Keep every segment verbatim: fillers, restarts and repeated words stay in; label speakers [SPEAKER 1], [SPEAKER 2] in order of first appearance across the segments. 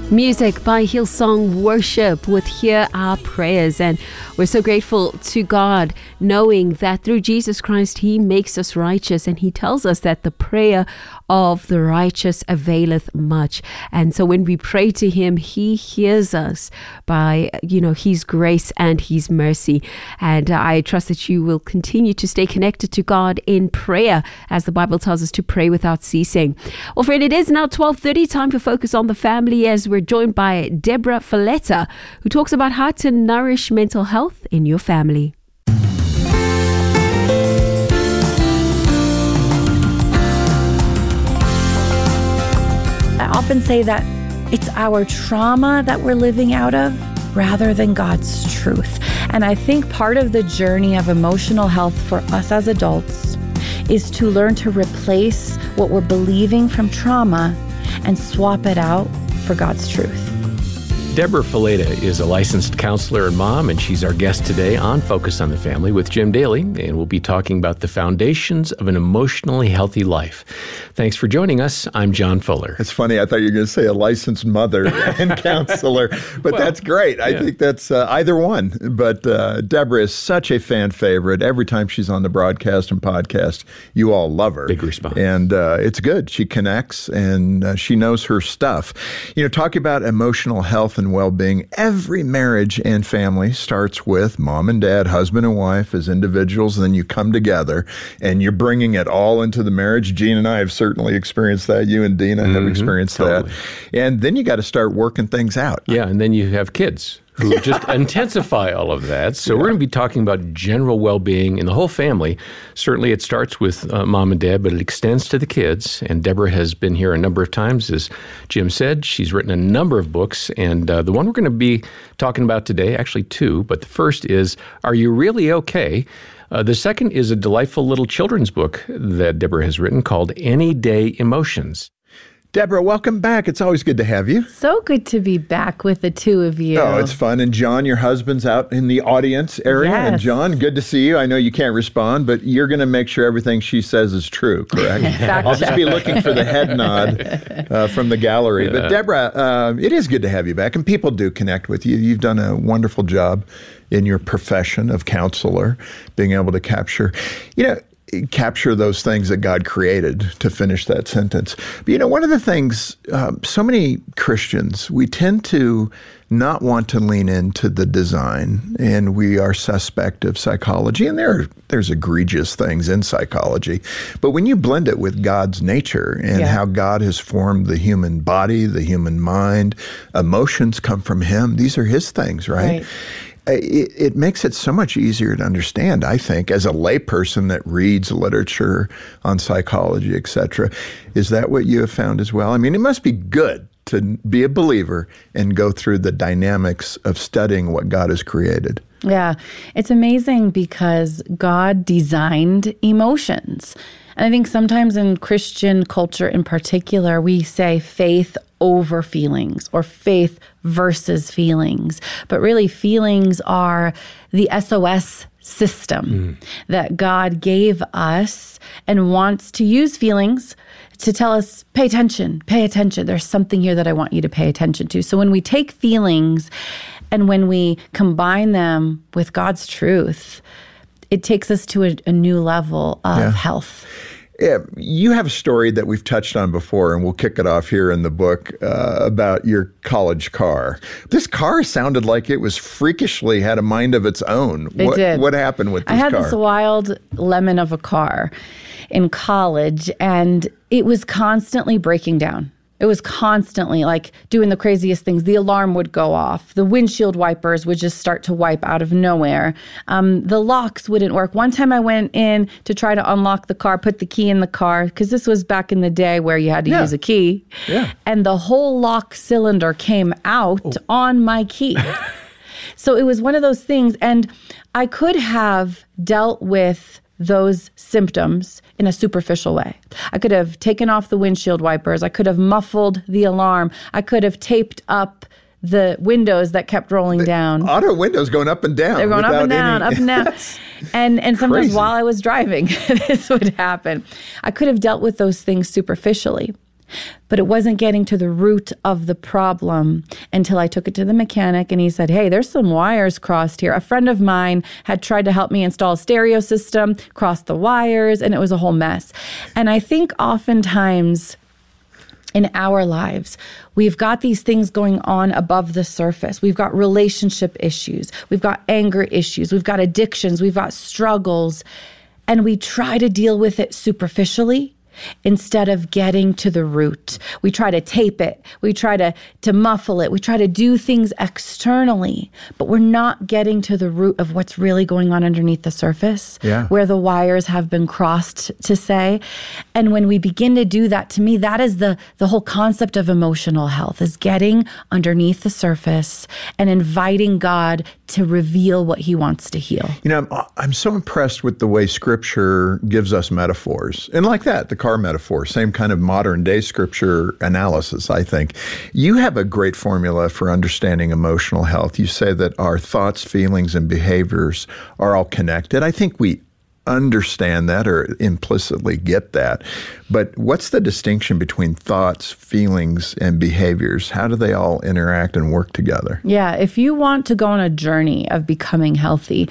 [SPEAKER 1] Music by Hillsong Worship with Hear Our Prayers. And we're so grateful to God, knowing that through Jesus Christ, He makes us righteous. And He tells us that the prayer of the righteous availeth much. And so when we pray to Him, He hears us by, you know, His grace and His mercy. And I trust that you will continue to stay connected to God in prayer, as the Bible tells us to pray without ceasing. Well, friend, it is now twelve thirty, time for Focus on the Family, as we're joined by Deborah Folletta, who talks about how to nourish mental health in your family.
[SPEAKER 2] I often say that it's our trauma that we're living out of rather than God's truth. And I think part of the journey of emotional health for us as adults is to learn to replace what we're believing from trauma and swap it out for God's truth.
[SPEAKER 3] Deborah Folletta is a licensed counselor and mom, and she's our guest today on Focus on the Family with Jim Daly, and we'll be talking about the foundations of an emotionally healthy life. Thanks for joining us. I'm John Fuller.
[SPEAKER 4] It's funny. I thought you were going to say a licensed mother and counselor, but well, that's great. I yeah. think that's uh, either one. But uh, Deborah is such a fan favorite. Every time she's on the broadcast and podcast, you all love her.
[SPEAKER 3] Big response.
[SPEAKER 4] And uh, it's good. She connects, and uh, she knows her stuff. You know, talking about emotional health and well-being, every marriage and family starts with mom and dad, husband and wife as individuals, and then you come together and you're bringing it all into the marriage. Gene and I have certainly experienced that. You and Dina mm-hmm, have experienced totally. that. And then you got to start working things out.
[SPEAKER 3] Yeah, and then you have kids who just intensify all of that. So yeah. we're going to be talking about general well-being in the whole family. Certainly it starts with uh, mom and dad, but it extends to the kids. And Deborah has been here a number of times, as Jim said. She's written a number of books. And uh, the one we're going to be talking about today, actually two, but the first is, Are You Really Okay? Uh, the second is a delightful little children's book that Deborah has written called Any Day Emotions.
[SPEAKER 4] Deborah, welcome back. It's always good to have you.
[SPEAKER 2] So good to be back with the two of you.
[SPEAKER 4] Oh, it's fun. And John, your husband's out in the audience area.
[SPEAKER 2] Yes.
[SPEAKER 4] And John, good to see you. I know you can't respond, but you're going to make sure everything she says is true, correct? I'll just be looking for the head nod uh, from the gallery. Yeah. But Deborah, uh, it is good to have you back. And people do connect with you. You've done a wonderful job in your profession of counselor, being able to capture, you know, capture those things that God created, to finish that sentence. But, you know, one of the things, um, so many Christians, we tend to not want to lean into the design, and we are suspect of psychology, and there there's egregious things in psychology. But when you blend it with God's nature and yeah. how God has formed the human body, the human mind, emotions come from Him. These are His things, right? right. It, it makes it so much easier to understand, I think, as a layperson that reads literature on psychology, et cetera. Is that what you have found as well? I mean, it must be good to be a believer and go through the dynamics of studying what God has created.
[SPEAKER 2] Yeah, it's amazing because God designed emotions. And I think sometimes in Christian culture in particular, we say faith over feelings or faith versus feelings. But really, feelings are the S O S system mm. that God gave us and wants to use feelings to tell us, pay attention, pay attention. There's something here that I want you to pay attention to. So when we take feelings and when we combine them with God's truth, it takes us to a, a new level of yeah. health.
[SPEAKER 4] Yeah, you have a story that we've touched on before, and we'll kick it off here in the book, uh, about your college car. This car sounded like it was freakishly had a mind of its own.
[SPEAKER 2] It
[SPEAKER 4] what,
[SPEAKER 2] did.
[SPEAKER 4] What happened with this
[SPEAKER 2] car? I had
[SPEAKER 4] car?
[SPEAKER 2] this wild lemon of a car in college, and it was constantly breaking down. It was constantly like doing the craziest things. The alarm would go off. The windshield wipers would just start to wipe out of nowhere. Um, the locks wouldn't work. One time I went in to try to unlock the car, put the key in the car, because this was back in the day where you had to
[SPEAKER 4] yeah.
[SPEAKER 2] use a key.
[SPEAKER 4] Yeah.
[SPEAKER 2] And the whole lock cylinder came out oh. on my key. So it was one of those things. And I could have dealt with those symptoms in a superficial way. I could have taken off the windshield wipers. I could have muffled the alarm. I could have taped up the windows that kept rolling the down.
[SPEAKER 4] Auto windows going up and down.
[SPEAKER 2] They're going up and down, any... up and down. And and sometimes
[SPEAKER 4] Crazy.
[SPEAKER 2] While I was driving, this would happen. I could have dealt with those things superficially. But it wasn't getting to the root of the problem until I took it to the mechanic and he said, hey, there's some wires crossed here. A friend of mine had tried to help me install a stereo system, crossed the wires, and it was a whole mess. And I think oftentimes in our lives, we've got these things going on above the surface. We've got relationship issues. We've got anger issues. We've got addictions. We've got struggles. And we try to deal with it superficially instead of getting to the root. We try to tape it. We try to, to muffle it. We try to do things externally, but we're not getting to the root of what's really going on underneath the surface,
[SPEAKER 4] yeah.
[SPEAKER 2] where the wires have been crossed, to say. And when we begin to do that, to me, that is the, the whole concept of emotional health, is getting underneath the surface and inviting God to reveal what he wants to heal.
[SPEAKER 4] You know, I'm, I'm so impressed with the way Scripture gives us metaphors. And like that, the car metaphor, same kind of modern day Scripture analysis, I think. You have a great formula for understanding emotional health. You say that our thoughts, feelings, and behaviors are all connected. I think we understand that or implicitly get that. But what's the distinction between thoughts, feelings, and behaviors? How do they all interact and work together?
[SPEAKER 2] Yeah, if you want to go on a journey of becoming healthy,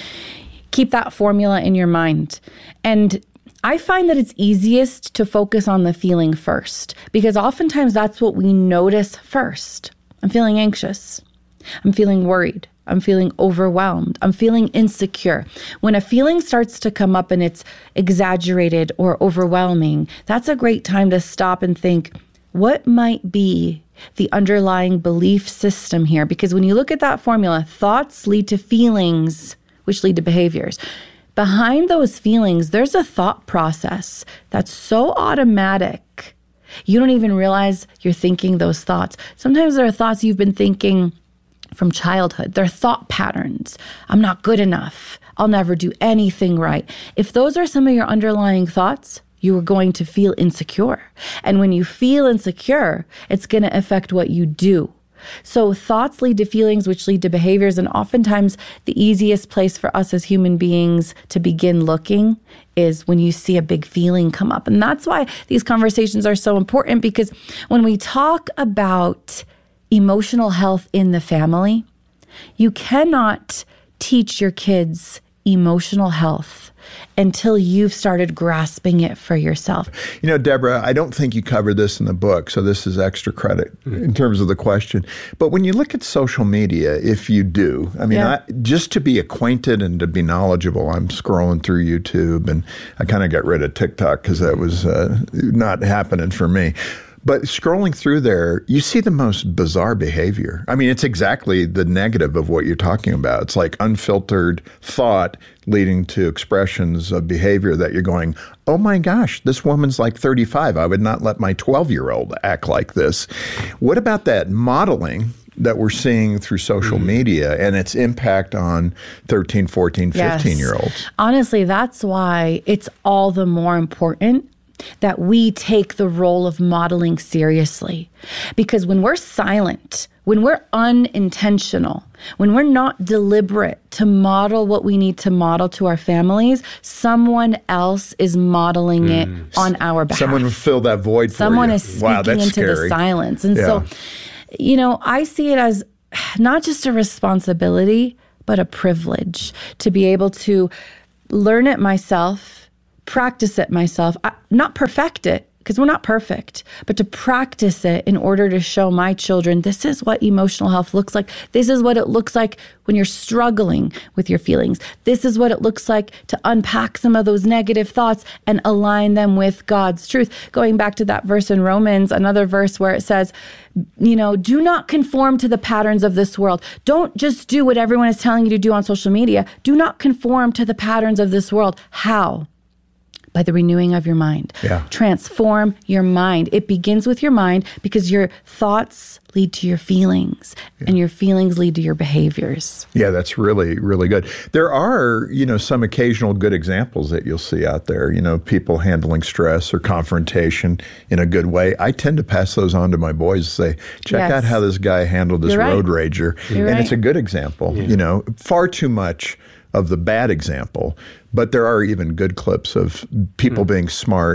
[SPEAKER 2] keep that formula in your mind. And I find that it's easiest to focus on the feeling first, because oftentimes that's what we notice first. I'm feeling anxious. I'm feeling worried. I'm feeling overwhelmed. I'm feeling insecure. When a feeling starts to come up and it's exaggerated or overwhelming, that's a great time to stop and think, what might be the underlying belief system here? Because when you look at that formula, thoughts lead to feelings, which lead to behaviors. Behind those feelings, there's a thought process that's so automatic, you don't even realize you're thinking those thoughts. Sometimes there are thoughts you've been thinking from childhood. They're thought patterns. I'm not good enough. I'll never do anything right. If those are some of your underlying thoughts, you are going to feel insecure. And when you feel insecure, it's going to affect what you do. So thoughts lead to feelings, which lead to behaviors. And oftentimes the easiest place for us as human beings to begin looking is when you see a big feeling come up. And that's why these conversations are so important, because when we talk about emotional health in the family, you cannot teach your kids emotional health until you've started grasping it for yourself.
[SPEAKER 4] You know, Deborah, I don't think you covered this in the book, so this is extra credit mm. in terms of the question. But when you look at social media, if you do, I mean, yeah. I, just to be acquainted and to be knowledgeable, I'm scrolling through YouTube, and I kind of got rid of TikTok because that was uh, not happening for me. But scrolling through there, you see the most bizarre behavior. I mean, it's exactly the negative of what you're talking about. It's like unfiltered thought leading to expressions of behavior that you're going, oh my gosh, this woman's like thirty-five. I would not let my twelve-year-old act like this. What about that modeling that we're seeing through social mm. media and its impact on thirteen, fourteen, fifteen-year-olds?
[SPEAKER 2] Yes. Honestly, that's why it's all the more important that we take the role of modeling seriously. Because when we're silent, when we're unintentional, when we're not deliberate to model what we need to model to our families, someone else is modeling mm. it on our behalf.
[SPEAKER 4] Someone will fill that void for
[SPEAKER 2] Someone
[SPEAKER 4] you.
[SPEAKER 2] is speaking
[SPEAKER 4] wow, that's
[SPEAKER 2] into
[SPEAKER 4] scary.
[SPEAKER 2] the silence. And
[SPEAKER 4] yeah.
[SPEAKER 2] so, you know, I see it as not just a responsibility, but a privilege to be able to learn it myself, practice it myself, I, not perfect it, because we're not perfect, but to practice it in order to show my children, this is what emotional health looks like. This is what it looks like when you're struggling with your feelings. This is what it looks like to unpack some of those negative thoughts and align them with God's truth. Going back to that verse in Romans, another verse where it says, you know, do not conform to the patterns of this world. Don't just do what everyone is telling you to do on social media. Do not conform to the patterns of this world. How? By the renewing of your mind.
[SPEAKER 4] Yeah.
[SPEAKER 2] Transform your mind. It begins with your mind, because your thoughts lead to your feelings yeah. and your feelings lead to your behaviors.
[SPEAKER 4] Yeah, that's really, really good. There are, you know, some occasional good examples that you'll see out there, you know, people handling stress or confrontation in a good way. I tend to pass those on to my boys and say, check yes. out how this guy handled this
[SPEAKER 2] right.
[SPEAKER 4] road rager.
[SPEAKER 2] You're
[SPEAKER 4] and
[SPEAKER 2] right.
[SPEAKER 4] it's a good example, yeah. you know, far too much of the bad example, but there are even good clips of people mm. being smart,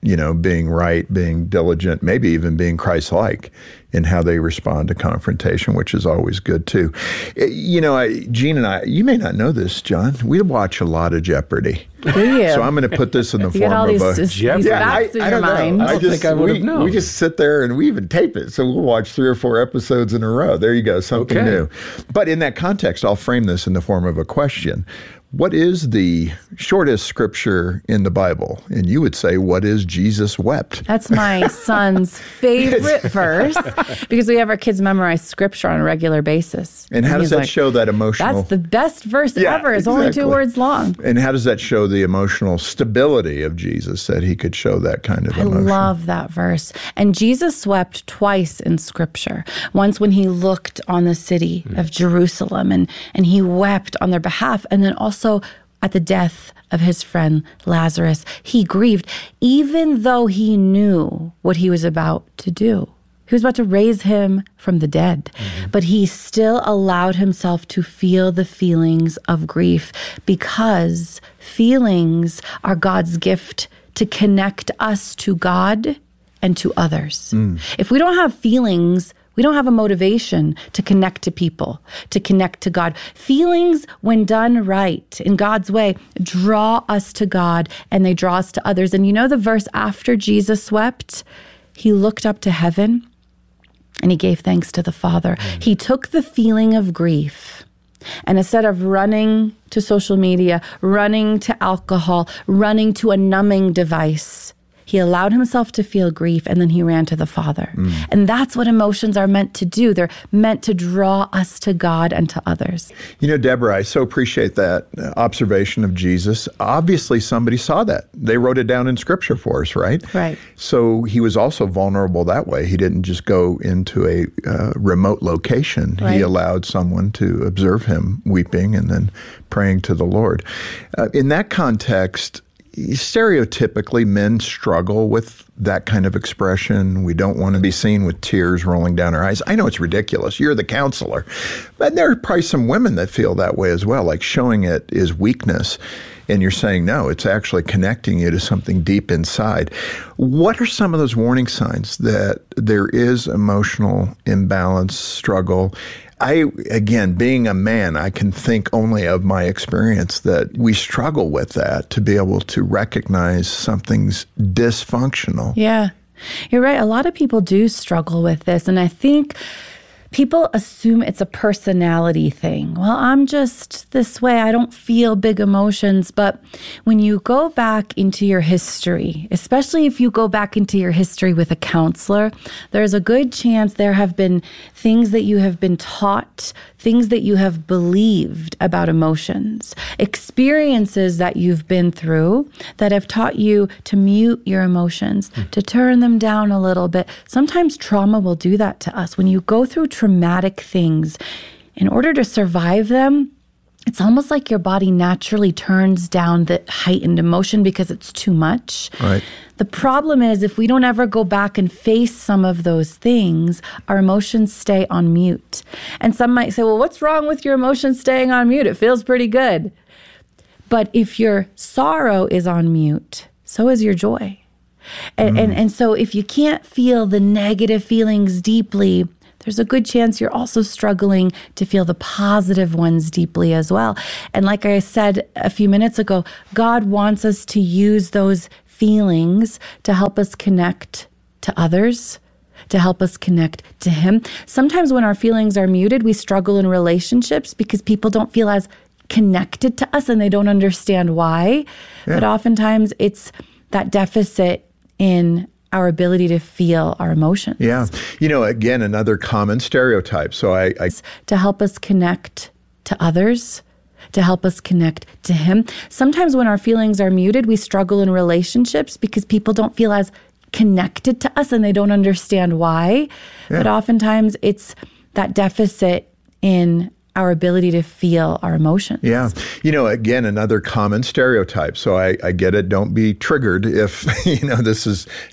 [SPEAKER 4] you know, being right, being diligent, maybe even being Christ-like in how they respond to confrontation, which is always good too. You know, I, Jean and I, you may not know this, John, we watch a lot of Jeopardy.
[SPEAKER 2] Do you?
[SPEAKER 4] So I'm going to put this in the
[SPEAKER 2] you
[SPEAKER 4] form
[SPEAKER 2] get all
[SPEAKER 4] of
[SPEAKER 2] these,
[SPEAKER 4] a...
[SPEAKER 2] these
[SPEAKER 3] Jeopardy.
[SPEAKER 4] Yeah, I,
[SPEAKER 2] facts in
[SPEAKER 4] I
[SPEAKER 2] your
[SPEAKER 4] don't
[SPEAKER 2] mind.
[SPEAKER 4] know. I,
[SPEAKER 3] don't
[SPEAKER 4] just,
[SPEAKER 3] think I would
[SPEAKER 4] we,
[SPEAKER 3] have known.
[SPEAKER 4] We just sit there and we even tape it. So we'll watch three or four episodes in a row. There you go, something
[SPEAKER 3] Okay.
[SPEAKER 4] new. But in that context, I'll frame this in the form of a question. What is the shortest scripture in the Bible? And you would say, what is Jesus wept?
[SPEAKER 2] That's my son's favorite verse because we have our kids memorize scripture on a regular basis.
[SPEAKER 4] And how does
[SPEAKER 2] he's
[SPEAKER 4] that
[SPEAKER 2] like,
[SPEAKER 4] show that emotional...
[SPEAKER 2] That's the best verse
[SPEAKER 4] Yeah,
[SPEAKER 2] ever. It's only two
[SPEAKER 4] exactly.
[SPEAKER 2] words long.
[SPEAKER 4] And how does that show the emotional stability of Jesus, that he could show that kind of
[SPEAKER 2] I
[SPEAKER 4] emotion?
[SPEAKER 2] love that verse. And Jesus wept twice in scripture. Once when he looked on the city of Jerusalem and, and he wept on their behalf. And then also at the death of his friend Lazarus, he grieved, even though he knew what he was about to do. He was about to raise him from the dead, mm-hmm. but he still allowed himself to feel the feelings of grief because feelings are God's gift to connect us to God and to others. Mm. If we don't have feelings, we don't have a motivation to connect to people, to connect to God. Feelings, when done right, in God's way, draw us to God and they draw us to others. And you know the verse after Jesus wept? He looked up to heaven and he gave thanks to the Father. Mm. He took the feeling of grief and instead of running to social media, running to alcohol, running to a numbing device, he allowed himself to feel grief, and then he ran to the Father. Mm. And that's what emotions are meant to do. They're meant to draw us to God and to others.
[SPEAKER 4] You know, Deborah, I so appreciate that observation of Jesus. Obviously, somebody saw that. They wrote it down in Scripture for us, right?
[SPEAKER 2] Right.
[SPEAKER 4] So he was also vulnerable that way. He didn't just go into a uh, remote location.
[SPEAKER 2] Right.
[SPEAKER 4] He allowed someone to observe him weeping and then praying to the Lord. Uh, in that context, stereotypically, men struggle with that kind of expression. We don't want to be seen with tears rolling down our eyes. I know it's ridiculous. You're the counselor. But there are probably some women that feel that way as well, like showing it is weakness. And you're saying, no, it's actually connecting you to something deep inside. What are some of those warning signs that there is emotional imbalance, struggle? I, again, being a man, I can think only of my experience that we struggle with that, to be able to recognize something's dysfunctional.
[SPEAKER 2] Yeah, you're right. A lot of people do struggle with this. And I think people assume it's a personality thing. Well, I'm just this way. I don't feel big emotions. But when you go back into your history, especially if you go back into your history with a counselor, there's a good chance there have been things that you have been taught, things that you have believed about emotions, experiences that you've been through that have taught you to mute your emotions, mm. to turn them down a little bit. Sometimes trauma will do that to us. When you go through traumatic things, in order to survive them, it's almost like your body naturally turns down the heightened emotion because it's too much.
[SPEAKER 4] Right.
[SPEAKER 2] The problem is if we don't ever go back and face some of those things, our emotions stay on mute. And some might say, well, what's wrong with your emotions staying on mute? It feels pretty good. But if your sorrow is on mute, so is your joy. And, mm. and, and so if you can't feel the negative feelings deeply, there's a good chance you're also struggling to feel the positive ones deeply as well. And like I said a few minutes ago, God wants us to use those feelings to help us connect to others, to help us connect to Him. Sometimes when our feelings are muted, we struggle in relationships because people don't feel as connected to us and they don't understand why. Yeah. But oftentimes it's that deficit in our ability to feel our emotions.
[SPEAKER 4] Yeah. You know, again, another common stereotype. So I, I...
[SPEAKER 2] To help us connect to others, to help us connect to Him. Sometimes when our feelings are muted, we struggle in relationships because people don't feel as connected to us and they don't understand why. Yeah. But oftentimes it's that deficit in our ability to feel our emotions.
[SPEAKER 4] Yeah. You know, again, another common stereotype. So I, I get it. Don't be triggered if, you know, this is